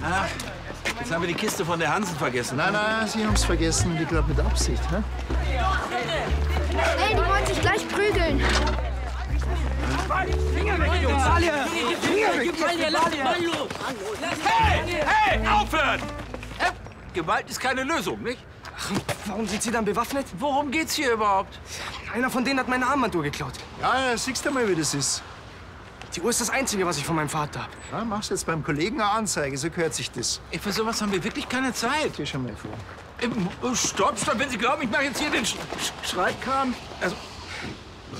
Ach, jetzt haben wir die Kiste von der Hansen vergessen. Nein, nein, Sie haben es vergessen und ich glaube mit Absicht. Hä? Hey, die wollen sich gleich prügeln. Finger weg, Jungs! Finger weg! Hey! Hey! Aufhören! Gewalt ist keine Lösung, nicht? Ach, warum sind Sie dann bewaffnet? Worum geht's hier überhaupt? Einer von denen hat meine Armbanduhr geklaut. Ja, siehst du mal, wie das ist. Die Uhr ist das Einzige, was ich von meinem Vater habe. Ja, machst jetzt beim Kollegen eine Anzeige, so gehört sich das. Ey, für sowas haben wir wirklich keine Zeit. Geh schon mal vor. Stopp, wenn Sie glauben, ich mache jetzt hier den Schreibkram. Also,